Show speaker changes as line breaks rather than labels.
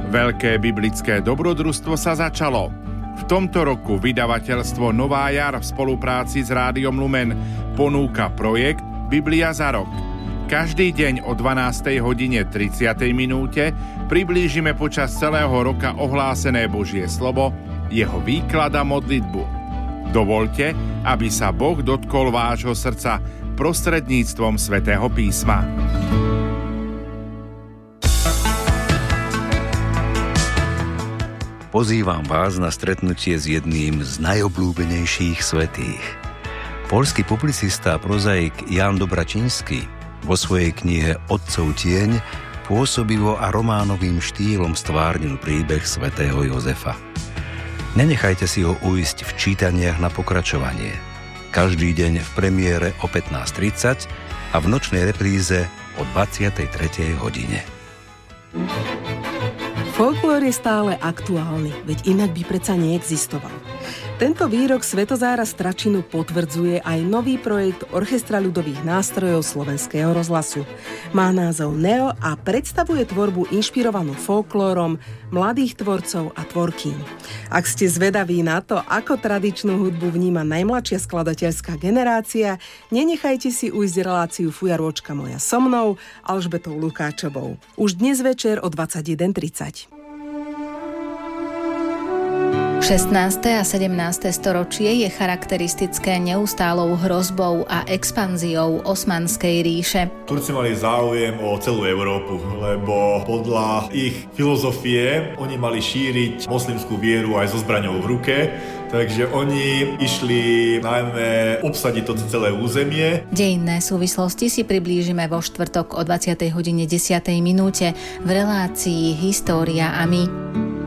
Veľké biblické dobrodružstvo sa začalo. V tomto roku vydavateľstvo Nová jar v spolupráci s Rádiom Lumen ponúka projekt Biblia za rok. Každý deň o 12:30 priblížime počas celého roka ohlásené Božie slovo, jeho výklad a modlitbu. Dovoľte, aby sa Boh dotkol vášho srdca prostredníctvom Svätého písma.
Pozývam vás na stretnutie s jedným z najobľúbenejších svätých. Poľský publicista a prozaik Ján Dobračinský vo svojej knihe Otcov tieň pôsobivo a románovým štýlom stvárnil príbeh svätého Jozefa. Nenechajte si ho ujsť v čítaniach na pokračovanie. Každý deň v premiére o 15:30 a v nočnej repríze o 23:00 hodine.
Folklór je stále aktuálny, veď inak by predsa neexistoval. Tento výrok Svetozára Stračinu potvrdzuje aj nový projekt Orchestra ľudových nástrojov Slovenského rozhlasu. Má názov Neo a predstavuje tvorbu inšpirovanú folklórom mladých tvorcov a tvorkýň. Ak ste zvedaví na to, ako tradičnú hudbu vníma najmladšia skladateľská generácia, nenechajte si ujsť reláciu Fujarôčka moja so mnou, Alžbetou Lukáčovou. Už dnes večer o 21:30.
16. a 17. storočie je charakteristické neustálou hrozbou a expanziou Osmanskej ríše.
Turci mali záujem o celú Európu, lebo podľa ich filozofie oni mali šíriť moslimskú vieru aj so zbraňou v ruke, takže oni išli najmä obsadiť to celé územie.
Dejinné súvislosti si priblížime vo štvrtok o 20:10 v relácii História a my.